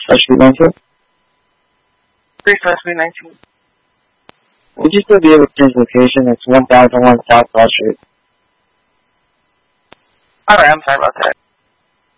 South Street 19? 3 South Street 19. Would you still be able to change location? It's 1001 South South Street. Alright, I'm sorry about that.